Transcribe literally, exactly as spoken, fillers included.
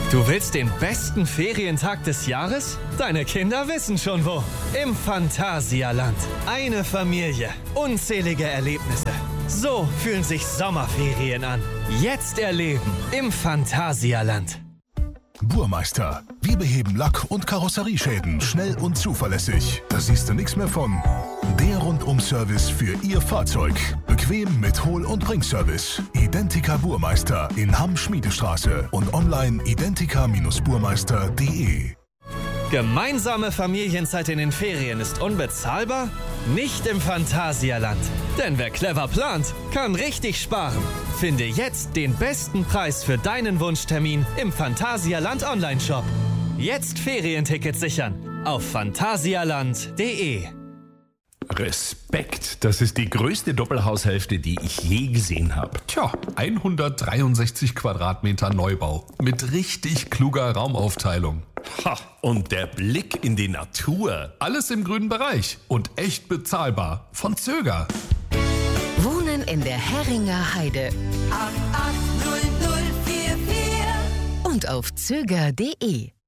Du willst den besten Ferientag des Jahres? Deine Kinder wissen schon wo. Im Phantasialand. Eine Familie. Unzählige Erlebnisse. So fühlen sich Sommerferien an. Jetzt erleben im Phantasialand. Burmeister. Wir beheben Lack- und Karosserieschäden schnell und zuverlässig. Da siehst du nichts mehr von. Der Rundum-Service für Ihr Fahrzeug. Bequem mit Hol- und Bringservice. Identica Burmeister in Hamm-Schmiedestraße und online identica Bindestrich burmeister punkt de. Gemeinsame Familienzeit in den Ferien ist unbezahlbar? Nicht im Phantasialand. Denn wer clever plant, kann richtig sparen. Finde jetzt den besten Preis für deinen Wunschtermin im Phantasialand Online-Shop. Jetzt Ferientickets sichern auf phantasialand punkt de. Respekt, das ist die größte Doppelhaushälfte, die ich je gesehen habe. Tja, hundertdreiundsechzig Quadratmeter Neubau mit richtig kluger Raumaufteilung. Ha, und der Blick in die Natur. Alles im grünen Bereich und echt bezahlbar. Von Zöger. Wohnen in der Herringer Heide. acht acht null null vier vier Und auf zöger punkt de.